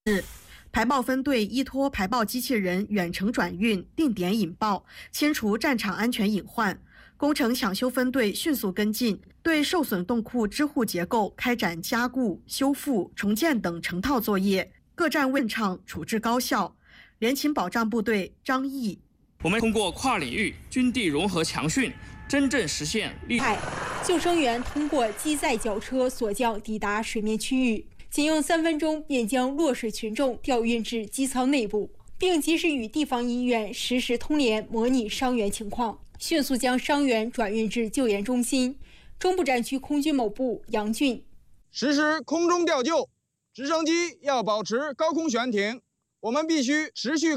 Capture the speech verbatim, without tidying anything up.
排爆分队依托排爆机器人远程转运、定点引爆，清除战场安全隐患。工程抢修分队迅速跟进，对受损洞库支护结构开展加固、修复、重建等成套作业，各站问畅，处置高效。联勤保障部队张毅， 我们通过跨领域军地融合强训，真正实现利。 救生员通过机载绞车锁降抵达水面区域，仅用三分钟便将落水群众调运至机舱内部，并及时与地方医院实时通联，模拟伤员情况，迅速将伤员转运至救援中心。中部战区空军某部杨俊， 实施空中吊救，直升机要保持高空悬停，我们必须持续。